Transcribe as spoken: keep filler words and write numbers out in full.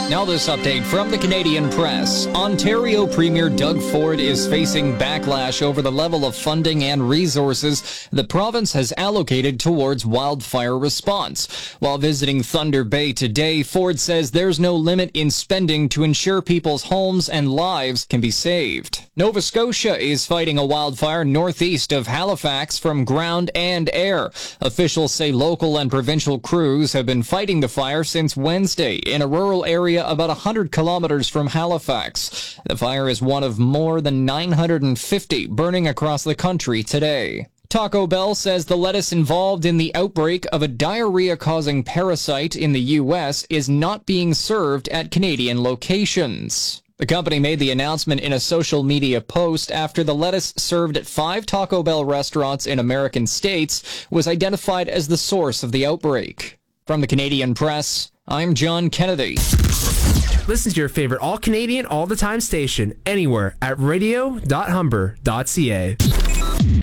Now this update from the Canadian Press. Ontario Premier Doug Ford is facing backlash over the level of funding and resources the province has allocated towards wildfire response. While visiting Thunder Bay today, Ford says there's no limit in spending to ensure people's homes and lives can be saved. Nova Scotia is fighting a wildfire northeast of Halifax from ground and air. Officials say local and provincial crews have been fighting the fire since Wednesday in a rural area about one hundred kilometers from Halifax. The fire is one of more than nine hundred fifty burning across the country today. Taco Bell says the lettuce involved in the outbreak of a diarrhea-causing parasite in the U S is not being served at Canadian locations. The company made the announcement in a social media post after the lettuce served at five Taco Bell restaurants in American states was identified as the source of the outbreak. From the Canadian Press, I'm John Kennedy. Listen to your favorite all-Canadian, all-the-time station anywhere at radio dot humber dot c a.